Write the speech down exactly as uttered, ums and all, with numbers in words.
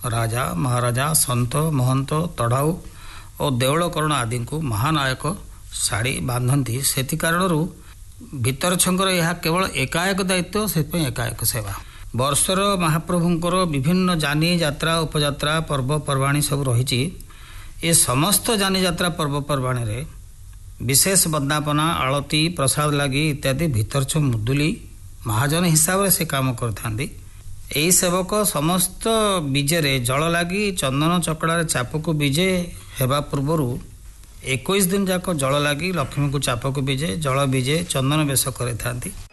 राजा महाराजा सन्त महंत तढ़ाऊ और देवलकरण आदि को महानायक शाड़ी बांधती से कारण भितर छंगर यह केवल एकाएक दायित्व से एकाएक सेवा वर्षर महाप्रभुंकर विभिन्न जानी यात्रा उपयात्रा पर्वपर्वाणी सब रही ये समस्त जानी यात्रा पर्वपर्वाणी रे विशेष वंदापना आलती प्रसाद लगी इत्यादि भितरछ मुदुली महाजन हिसाब से काम करथांती। यही सेवक समस्त बीजे जल लगी चंदन चकड़ार चाप को बीजे हेबा पूर्वर इक्कीस दिन जाक जल लगी लक्ष्मी को चाप को बीजे जल बीजे चंदन बेश करथांती।